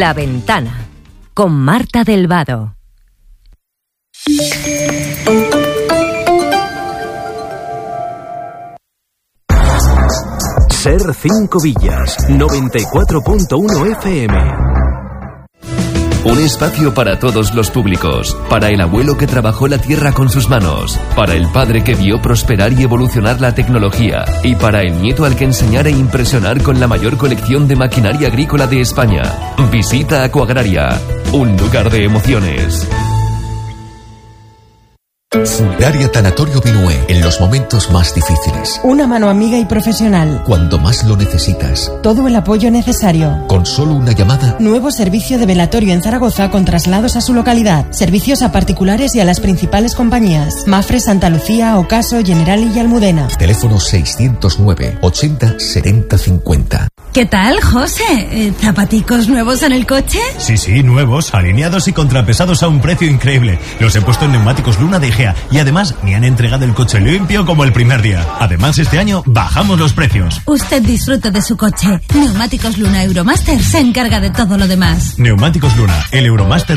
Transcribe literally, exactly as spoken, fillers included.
La Ventana, con Marta del Vado. Ser cinco Villas, noventa y cuatro punto uno F M. Un espacio para todos los públicos, para el abuelo que trabajó la tierra con sus manos, para el padre que vio prosperar y evolucionar la tecnología, y para el nieto al que enseñar e impresionar con la mayor colección de maquinaria agrícola de España. Visita Acuagraria, un lugar de emociones. Funeraria Tanatorio Binué, en los momentos más difíciles. Una mano amiga y profesional. Cuando más lo necesitas. Todo el apoyo necesario. Con solo una llamada. Nuevo servicio de velatorio en Zaragoza con traslados a su localidad. Servicios a particulares y a las principales compañías. Mafre, Santa Lucía, Ocaso, Generali y Almudena. Teléfono seiscientos nueve, ochenta, setenta, cincuenta. ¿Qué tal, José? ¿Eh, ¿Zapaticos nuevos en el coche? Sí, sí, nuevos, alineados y contrapesados a un precio increíble. Los he puesto en neumáticos Luna de Egea y además me han entregado el coche limpio como el primer día. Además, este año bajamos los precios. Usted disfrute de su coche. Neumáticos Luna Euromaster se encarga de todo lo demás. Neumáticos Luna, el Euromaster